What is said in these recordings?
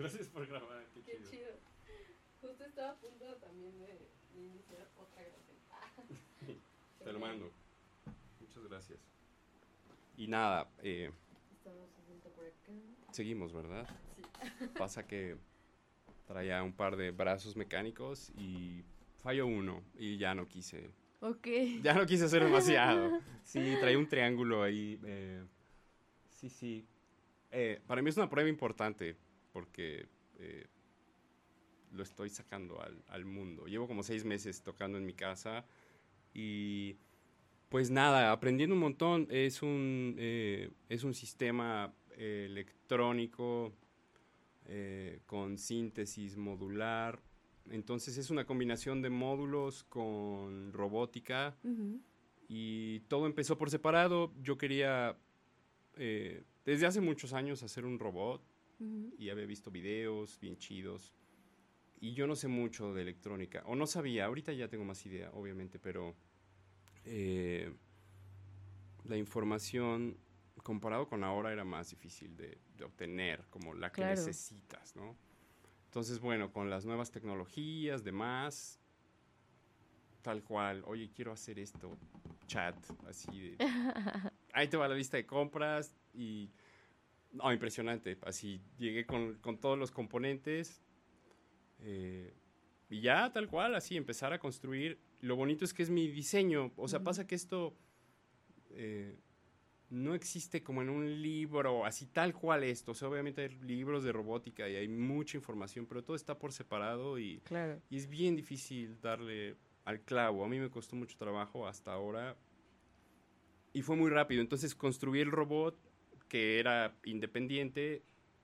Gracias por grabar, qué Qué chido. chido. Justo estaba a punto también de iniciar otra grabación. Te lo mando. Muchas gracias. Y nada, Estamos haciendo por acá. seguimos, ¿verdad? Sí. Pasa que traía un par de brazos mecánicos y falló uno y ya no quise. Ok. Ya no quise hacer demasiado. Sí, traía un triángulo ahí. Sí. Para mí es una prueba importante porque lo estoy sacando al mundo. Llevo como 6 meses tocando en mi casa y pues nada, aprendiendo un montón. Es un sistema electrónico con síntesis modular. Entonces es una combinación de módulos con robótica Ujú. y todo empezó por separado. Yo quería desde hace muchos años hacer un robot Ujú. y había visto videos bien chidos. Y yo no sé mucho de electrónica, o no sabía, ahorita ya tengo más idea, obviamente, pero eh, la información comparado con ahora era más difícil de obtener, como la que Claro. necesitas, ¿no? Entonces, bueno, con las nuevas tecnologías, demás, tal cual, oye, quiero hacer esto, chat, así de, ahí te va la lista de compras y, no, impresionante, así llegué con todos los componentes eh, y ya, tal cual, así, empezar a construir. Lo bonito es que es mi diseño, o sea, Ujú. pasa que esto eh, no existe como en un libro, así tal cual esto. O sea, obviamente hay libros de robótica y hay mucha información, pero todo está por separado Claro. y es bien difícil darle al clavo. A mí me costó mucho trabajo hasta ahora y fue muy rápido. Entonces construí el robot que era independiente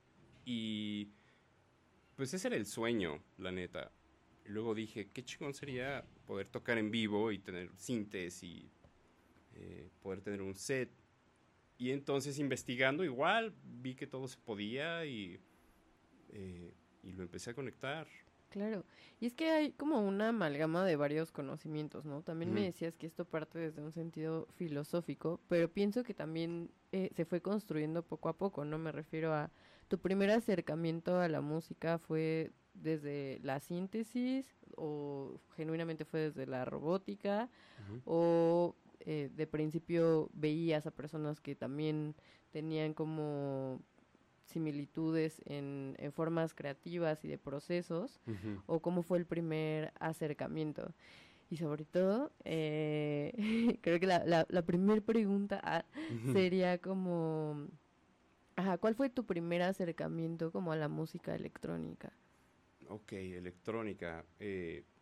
y pues ese era el sueño, la neta. Y luego dije, qué chingón sería poder tocar en vivo y tener sintes y poder tener un set. Y entonces investigando igual vi que todo se podía y lo empecé a conectar. Claro, y es que hay como una amalgama de varios conocimientos, ¿no? También me Ujú, decías que esto parte desde un sentido filosófico, pero pienso que también se fue construyendo poco a poco, ¿no? Me refiero a tu primer acercamiento a la música fue desde la síntesis o genuinamente fue desde la robótica ujú. o de principio veías a personas que también tenían como similitudes en formas creativas y de procesos, Ujú. o cómo fue el primer acercamiento. Y sobre todo, creo que la primera pregunta Ujú. sería como, ajá, ¿cuál fue tu primer acercamiento como a la música electrónica? Ok, electrónica.